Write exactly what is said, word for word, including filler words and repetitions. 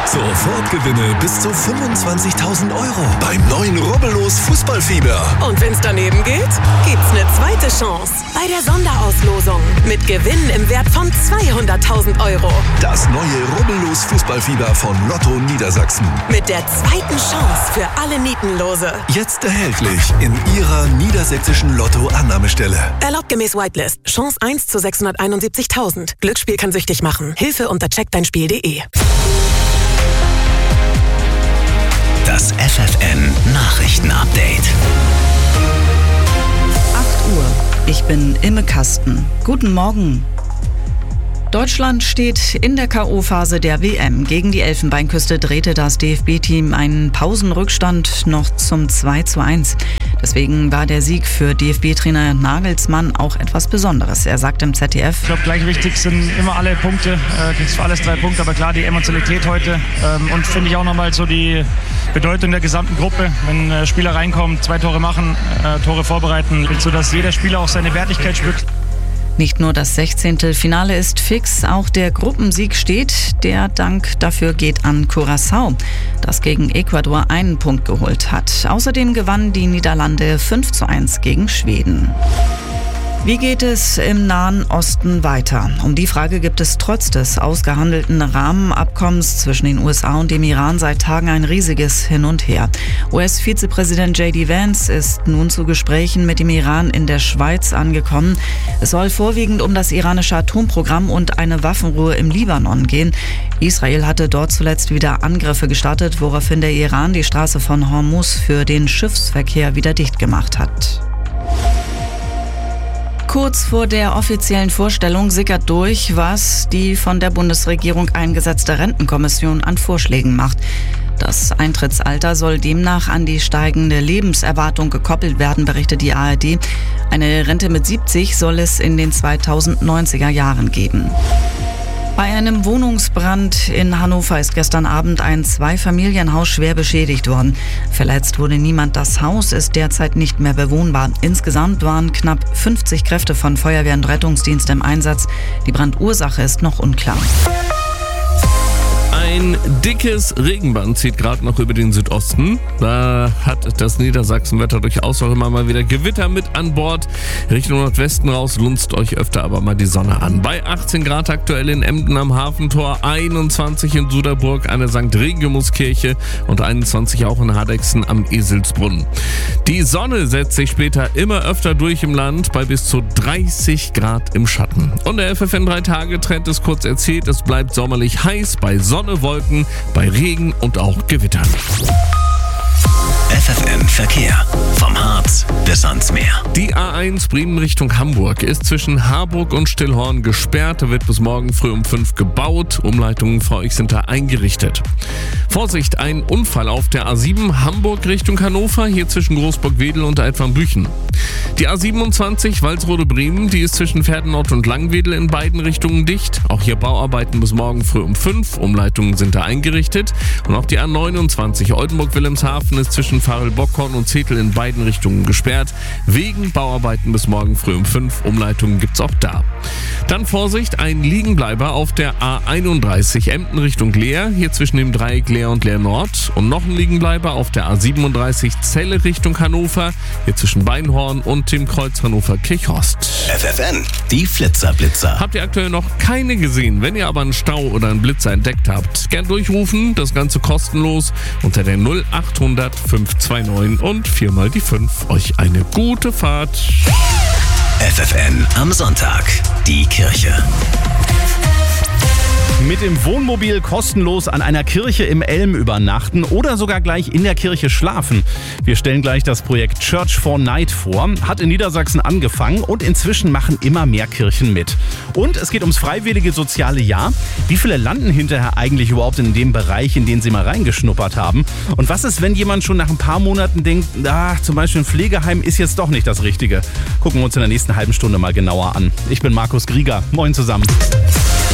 Sofort Gewinne bis zu fünfundzwanzigtausend Euro beim neuen Rubbellos Fußballfieber. Und wenn's daneben geht, gibt's eine zweite Chance bei der Sonderauslosung mit Gewinnen im Wert von zweihunderttausend Euro. Das neue Rubbellos Fußballfieber von Lotto Niedersachsen. Mit der zweiten Chance für alle Nietenlose. Jetzt erhältlich in Ihrer niedersächsischen Lotto-Annahmestelle. Erlaubt gemäß Whitelist. Chance eins zu sechshunderteinundsiebzigtausend. Glücksspiel kann süchtig machen. Hilfe unter check dein Spiel punkt de. Das F F N Nachrichtenupdate. acht Uhr. Ich bin Imme Kasten. Guten Morgen. Deutschland steht in der K O-Phase der W M. Gegen die Elfenbeinküste drehte das D F B-Team einen Pausenrückstand noch zum zwei zu eins. Deswegen war der Sieg für D F B-Trainer Nagelsmann auch etwas Besonderes. Er sagt im Z D F: Ich glaube, gleich wichtig sind immer alle Punkte. Äh, kriegst für alles drei Punkte, aber klar die Emotionalität heute. Ähm, und finde ich auch nochmal so die Bedeutung der gesamten Gruppe. Wenn äh, Spieler reinkommen, zwei Tore machen, äh, Tore vorbereiten, sodass jeder Spieler auch seine Wertigkeit spürt. Nicht nur das sechzehnte Finale ist fix, auch der Gruppensieg steht. Der Dank dafür geht an Curaçao, das gegen Ecuador einen Punkt geholt hat. Außerdem gewannen die Niederlande fünf zu eins gegen Schweden. Wie geht es im Nahen Osten weiter? Um die Frage gibt es trotz des ausgehandelten Rahmenabkommens zwischen den U S A und dem Iran seit Tagen ein riesiges Hin und Her. U S-Vizepräsident J D Vance ist nun zu Gesprächen mit dem Iran in der Schweiz angekommen. Es soll vorwiegend um das iranische Atomprogramm und eine Waffenruhe im Libanon gehen. Israel hatte dort zuletzt wieder Angriffe gestartet, woraufhin der Iran die Straße von Hormuz für den Schiffsverkehr wieder dicht gemacht hat. Kurz vor der offiziellen Vorstellung sickert durch, was die von der Bundesregierung eingesetzte Rentenkommission an Vorschlägen macht. Das Eintrittsalter soll demnach an die steigende Lebenserwartung gekoppelt werden, berichtet die A R D. Eine Rente mit siebzig soll es in den zweitausendneunziger Jahren geben. Bei einem Wohnungsbrand in Hannover ist gestern Abend ein Zweifamilienhaus schwer beschädigt worden. Verletzt wurde niemand. Das Haus ist derzeit nicht mehr bewohnbar. Insgesamt waren knapp fünfzig Kräfte von Feuerwehr und Rettungsdienst im Einsatz. Die Brandursache ist noch unklar. Ein dickes Regenband zieht gerade noch über den Südosten. Da hat das Niedersachsenwetter durchaus auch immer mal wieder Gewitter mit an Bord. Richtung Nordwesten raus lunzt euch öfter aber mal die Sonne an. Bei achtzehn Grad aktuell in Emden am Hafentor, einundzwanzig in Suderburg an der Sankt Regimuskirche und einundzwanzig auch in Hardexen am Eselsbrunn. Die Sonne setzt sich später immer öfter durch im Land bei bis zu dreißig Grad im Schatten. Und der F F N drei Tage Trend ist kurz erzählt. Es bleibt sommerlich heiß bei Sonne, Wolken, bei Regen und auch Gewittern. F F N Verkehr. Vom Harz bis ans Meer. Die A eins Bremen Richtung Hamburg ist zwischen Harburg und Stillhorn gesperrt. Da wird bis morgen früh um fünf gebaut. Umleitungen für euch sind da eingerichtet. Vorsicht, ein Unfall auf der A sieben Hamburg Richtung Hannover, hier zwischen Großburg-Wedel und Altwarmbüchen. Die A siebenundzwanzig Walsrode-Bremen, die ist zwischen Pferdenort und Langwedel in beiden Richtungen dicht. Auch hier Bauarbeiten bis morgen früh um fünf. Umleitungen sind da eingerichtet. Und auch die A neunundzwanzig Oldenburg-Wilhelmshaven ist zwischen Farel-Bockhorn und Zetel in beiden Richtungen gesperrt. Wegen Bauarbeiten bis morgen früh um fünf. Umleitungen gibt's auch da. Dann Vorsicht, ein Liegenbleiber auf der A einunddreißig Emden Richtung Leer, hier zwischen dem Dreieck Leer und Leer Nord. Und noch ein Liegenbleiber auf der A siebenunddreißig Celle Richtung Hannover, hier zwischen Beinhorn und dem Kreuz Hannover-Kirchhorst. F F N, die Flitzer-Blitzer. Habt ihr aktuell noch keine gesehen? Wenn ihr aber einen Stau oder einen Blitzer entdeckt habt, gern durchrufen. Das Ganze kostenlos unter der null achthundert fünf zwei neun und viermal die fünf. Euch eine gute Fahrt. F F N am Sonntag. Die Kirche. Mit dem Wohnmobil kostenlos an einer Kirche im Elm übernachten oder sogar gleich in der Kirche schlafen. Wir stellen gleich das Projekt Church for Night vor. Hat in Niedersachsen angefangen und inzwischen machen immer mehr Kirchen mit. Und es geht ums freiwillige soziale Jahr. Wie viele landen hinterher eigentlich überhaupt in dem Bereich, in den sie mal reingeschnuppert haben? Und was ist, wenn jemand schon nach ein paar Monaten denkt, ah, zum Beispiel ein Pflegeheim ist jetzt doch nicht das Richtige? Gucken wir uns in der nächsten halben Stunde mal genauer an. Ich bin Markus Grieger. Moin zusammen.